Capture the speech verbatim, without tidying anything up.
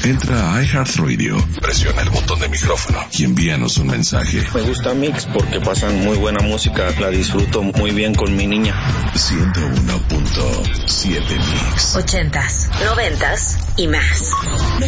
Entra a iHeartRadio, presiona el botón de micrófono y envíanos un mensaje. Me gusta Mix porque pasan muy buena música, la disfruto muy bien con mi niña. ciento uno punto siete Mix. Ochentas, noventas y más.